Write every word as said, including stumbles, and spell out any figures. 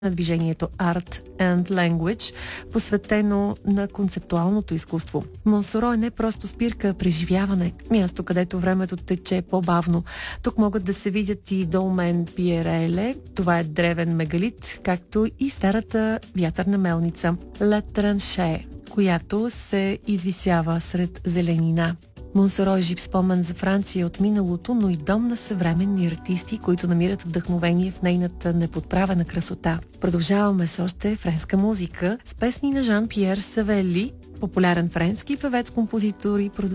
на движението Art and Language, посветено на концептуалното изкуство. Монсоро е не просто спирка, а преживяване. Място, където времето тече по-бавно. Тук могат да се видят и Долмен Пиереле, това е древен мегалит, както и старата вятърна мелница Ла Транше, която се извисява сред зеленина. Монсоро е жив спомен за Франция от миналото, но и дом на съвременни артисти, които намират вдъхновение в нейната неподправена красота. Продължаваме с още френска музика с песни на Жан-Пьер Савели, популярен френски певец, композитор и продуцент.